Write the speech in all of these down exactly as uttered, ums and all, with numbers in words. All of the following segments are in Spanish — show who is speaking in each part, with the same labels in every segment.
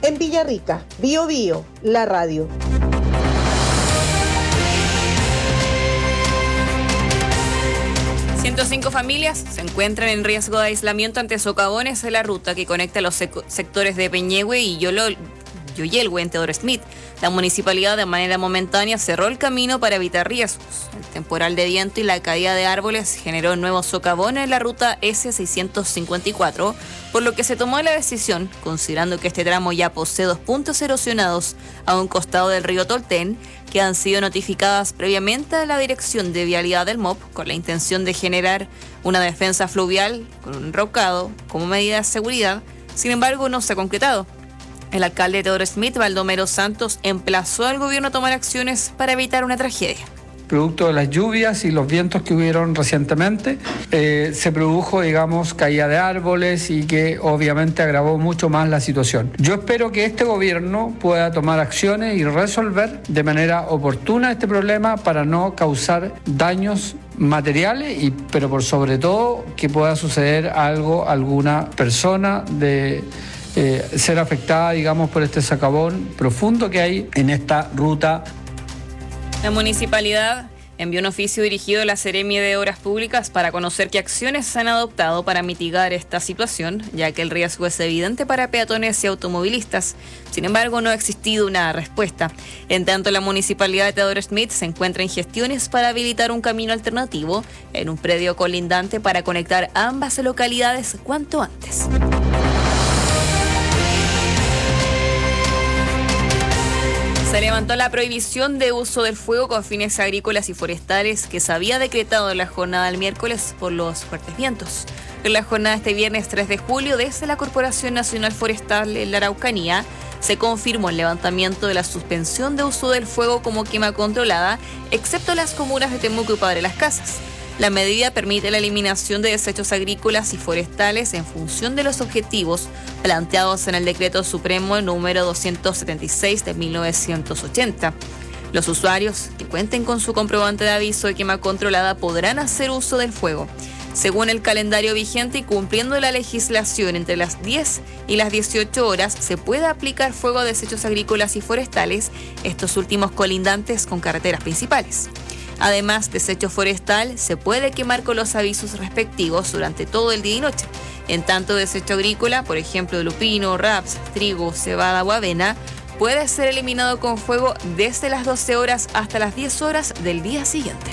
Speaker 1: En Villarrica, Bio Bio, la radio.
Speaker 2: ciento cinco familias se encuentran en riesgo de aislamiento ante socavones en la ruta que conecta los sec- sectores de Peñehue y Yolo- Yoyelhue en Teodoro Smith. La municipalidad de manera momentánea cerró el camino para evitar riesgos. El temporal de viento y la caída de árboles generó nuevos socavones en la ruta ese seiscientos cincuenta y cuatro, por lo que se tomó la decisión, considerando que este tramo ya posee dos puntos erosionados a un costado del río Tolten, que han sido notificadas previamente a la Dirección de Vialidad del M O P con la intención de generar una defensa fluvial con un enrocado como medida de seguridad. Sin embargo, no se ha concretado. El alcalde de Teodoro Smith, Baldomero Santos, emplazó al gobierno a tomar acciones para evitar una tragedia.
Speaker 3: Producto de las lluvias y los vientos que hubieron recientemente, eh, se produjo, digamos, caída de árboles y que obviamente agravó mucho más la situación. Yo espero que este gobierno pueda tomar acciones y resolver de manera oportuna este problema para no causar daños materiales, y, pero por sobre todo que pueda suceder algo a alguna persona de... Eh, ser afectada, digamos, por este socavón profundo que hay en esta ruta.
Speaker 2: La municipalidad envió un oficio dirigido a la Seremia de Obras Públicas para conocer qué acciones se han adoptado para mitigar esta situación, ya que el riesgo es evidente para peatones y automovilistas. Sin embargo, no ha existido una respuesta. En tanto, la municipalidad de Teodoro Smith se encuentra en gestiones para habilitar un camino alternativo en un predio colindante para conectar ambas localidades cuanto antes. Se levantó la prohibición de uso del fuego con fines agrícolas y forestales que se había decretado en la jornada del miércoles por los fuertes vientos. En la jornada de este viernes tres de julio, desde la Corporación Nacional Forestal en la Araucanía, se confirmó el levantamiento de la suspensión de uso del fuego como quema controlada, excepto las comunas de Temuco y Padre Las Casas. La medida permite la eliminación de desechos agrícolas y forestales en función de los objetivos planteados en el Decreto Supremo número doscientos setenta y seis de mil novecientos ochenta. Los usuarios que cuenten con su comprobante de aviso de quema controlada podrán hacer uso del fuego. Según el calendario vigente y cumpliendo la legislación, entre las diez y las dieciocho horas se puede aplicar fuego a desechos agrícolas y forestales, estos últimos colindantes con carreteras principales. Además, desecho forestal se puede quemar con los avisos respectivos durante todo el día y noche. En tanto, desecho agrícola, por ejemplo, lupino, raps, trigo, cebada o avena, puede ser eliminado con fuego desde las doce horas hasta las diez horas del día siguiente.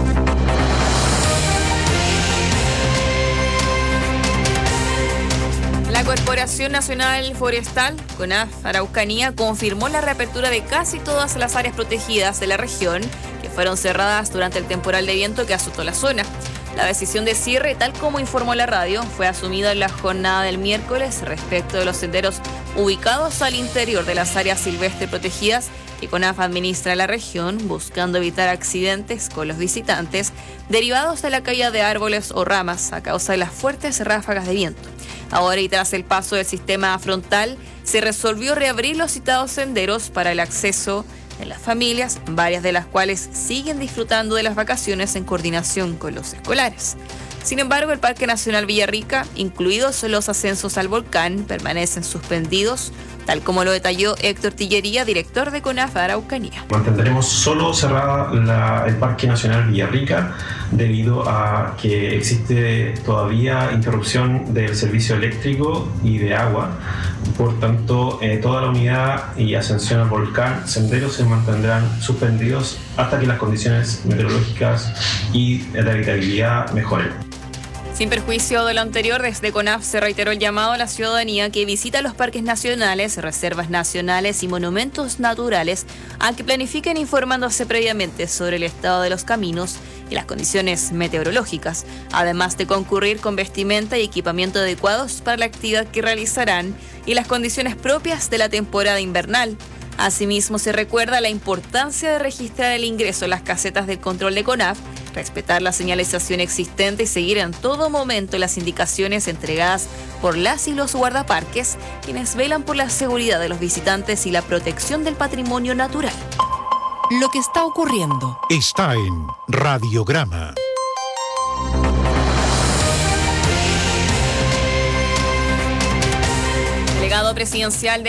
Speaker 2: La Corporación Nacional Forestal, CONAF Araucanía, confirmó la reapertura de casi todas las áreas protegidas de la región que fueron cerradas durante el temporal de viento que azotó la zona. La decisión de cierre, tal como informó la radio, fue asumida en la jornada del miércoles respecto de los senderos ubicados al interior de las áreas silvestres protegidas que CONAF administra la región, buscando evitar accidentes con los visitantes derivados de la caída de árboles o ramas a causa de las fuertes ráfagas de viento. Ahora, y tras el paso del sistema frontal, se resolvió reabrir los citados senderos para el acceso de las familias, varias de las cuales siguen disfrutando de las vacaciones en coordinación con los escolares. Sin embargo, el Parque Nacional Villarrica, incluidos los ascensos al volcán, permanecen suspendidos, tal como lo detalló Héctor Tillería, director de CONAF Araucanía.
Speaker 4: Mantendremos solo cerrada la, el Parque Nacional Villarrica debido a que existe todavía interrupción del servicio eléctrico y de agua. Por tanto, eh, toda la unidad y ascensión al volcán, senderos se mantendrán suspendidos hasta que las condiciones meteorológicas y de habitabilidad mejoren.
Speaker 2: Sin perjuicio de lo anterior, desde CONAF se reiteró el llamado a la ciudadanía que visita los parques nacionales, reservas nacionales y monumentos naturales a que planifiquen informándose previamente sobre el estado de los caminos y las condiciones meteorológicas, además de concurrir con vestimenta y equipamiento adecuados para la actividad que realizarán y las condiciones propias de la temporada invernal. Asimismo, se recuerda la importancia de registrar el ingreso en las casetas del control de CONAF, respetar la señalización existente y seguir en todo momento las indicaciones entregadas por las y los guardaparques, quienes velan por la seguridad de los visitantes y la protección del patrimonio natural.
Speaker 5: Lo que está ocurriendo
Speaker 6: está en Radiograma.
Speaker 2: Delegado presidencial de